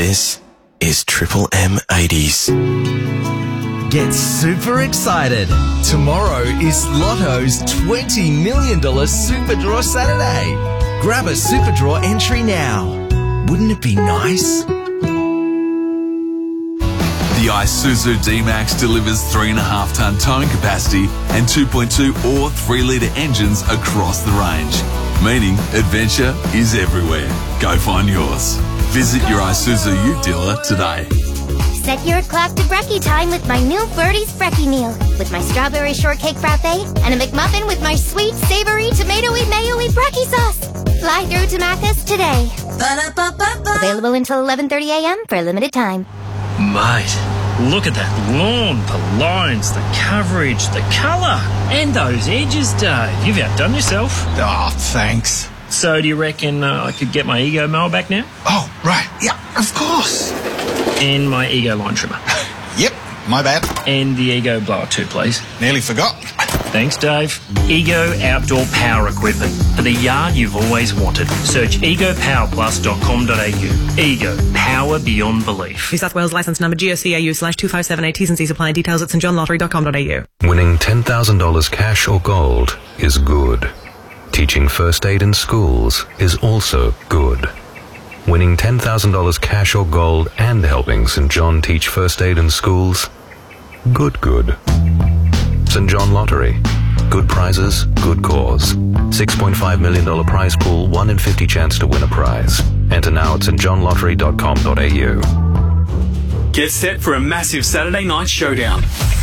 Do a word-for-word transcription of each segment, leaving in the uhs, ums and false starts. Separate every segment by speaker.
Speaker 1: This is Triple M eighties.
Speaker 2: Get super excited. Tomorrow is Lotto's twenty million dollars Super Draw Saturday. Grab a Super Draw entry now. Wouldn't it be nice?
Speaker 3: The Isuzu D-Max delivers three point five tonne towing capacity and two point two or three litre engines across the range, meaning adventure is everywhere. Go find yours. Visit your Isuzu Ute dealer today.
Speaker 4: Set your clock to brekkie time with my new Birdie's Brekkie meal, with my strawberry shortcake frappe and a McMuffin with my sweet, savoury, tomatoey, mayo-y brekkie sauce. Fly through to Macca's today. Ba-da-ba-ba-ba. Available until eleven thirty a m for a limited time.
Speaker 5: Mate, look at that lawn, the lines, the coverage, the colour, and those edges, Dave. You've outdone yourself.
Speaker 6: Oh, thanks.
Speaker 5: So do you reckon uh, I could get my Ego mower back now?
Speaker 6: Oh, right. Yeah, of course.
Speaker 5: And my Ego line trimmer.
Speaker 6: Yep, my bad.
Speaker 5: And the Ego blower too, please.
Speaker 6: Nearly forgot.
Speaker 5: Thanks, Dave. Ego Outdoor Power Equipment. For the yard you've always wanted. Search ego power plus dot com dot a u. Ego. Power beyond belief.
Speaker 7: New South Wales licence number G O C A U slash two five seven eight. T's and C's apply. Details at st john lottery dot com dot a u.
Speaker 8: Winning ten thousand dollars cash or gold is good. Teaching first aid in schools is also good. Winning ten thousand dollars cash or gold and helping St John teach first aid in schools? Good, good. St John Lottery. Good prizes, good cause. six point five million dollars prize pool, one in fifty chance to win a prize. Enter now at st john lottery dot com dot a u.
Speaker 9: Get set for a massive Saturday night showdown.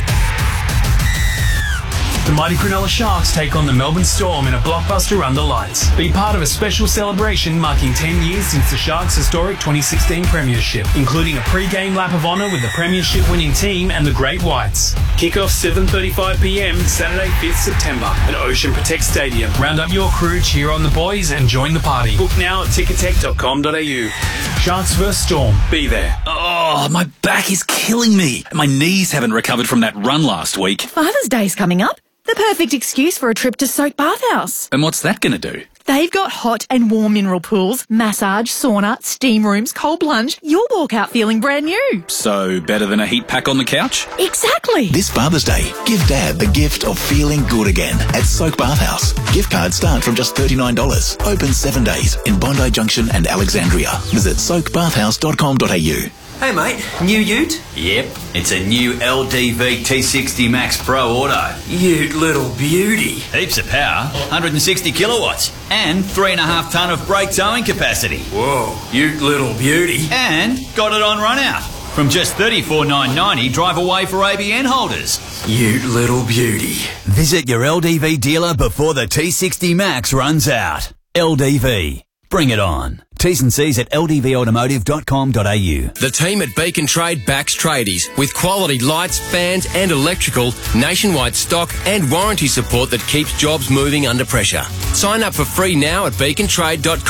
Speaker 9: The mighty Cronulla Sharks take on the Melbourne Storm in a blockbuster under lights. Be part of a special celebration marking ten years since the Sharks' historic twenty sixteen premiership, including a pre-game lap of honour with the premiership winning team and the Great Whites. Kick-off seven thirty-five p m Saturday fifth September at Ocean Protect Stadium. Round up your crew, cheer on the boys and join the party. Book now at ticketek dot com dot a u. Sharks versus Storm. Be there.
Speaker 10: Oh, my back is killing me. My knees haven't recovered from that run last week.
Speaker 11: Father's Day's coming up. The perfect excuse for a trip to Soak Bathhouse.
Speaker 10: And what's that going to do?
Speaker 11: They've got hot and warm mineral pools, massage, sauna, steam rooms, cold plunge. You'll walk out feeling brand new.
Speaker 10: So, better than a heat pack on the couch?
Speaker 11: Exactly.
Speaker 12: This Father's Day, give Dad the gift of feeling good again at Soak Bathhouse. Gift cards start from just thirty-nine dollars. Open seven days in Bondi Junction and Alexandria. Visit soak bathhouse dot com dot a u.
Speaker 13: Hey mate, new ute?
Speaker 14: Yep, it's a new L D V T sixty Max Pro Auto.
Speaker 13: Ute little beauty.
Speaker 14: Heaps of power, one hundred sixty kilowatts, and three and a half tonne of brake towing capacity.
Speaker 13: Whoa, ute little beauty.
Speaker 14: And got it on run out. From just thirty-four thousand nine hundred ninety dollars, drive away for A B N holders.
Speaker 13: Ute little beauty.
Speaker 14: Visit your L D V dealer before the T sixty Max runs out. L D V. Bring it on. T's and C's at l d v automotive dot com dot a u.
Speaker 15: The team at Beacon Trade backs tradies with quality lights, fans and electrical, nationwide stock and warranty support that keeps jobs moving under pressure. Sign up for free now at beacon trade dot com.